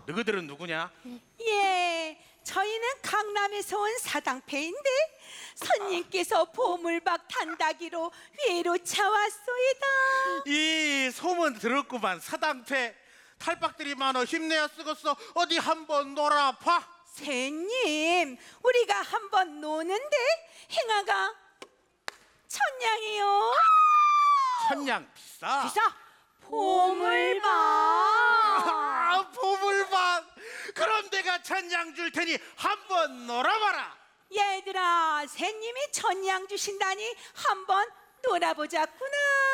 너희들은 누구냐? 예, 저희는 강남에서 온 사당패인데 손님께서 보물박 단다기로 외로차 왔소이다. 이 소문 들었구만. 사당패 탈박들이 많어. 힘내야 쓰겠어. 어디 한번 놀아봐. 새님, 우리가 한번 노는데 행아가 천냥이요. 천냥 비싸. 비싸. 보물박. 아, 보물박. 그럼 내가 천냥 줄 테니 한번 놀아봐라. 얘들아, 새님이 천냥 주신다니 한번 놀아보자꾸나.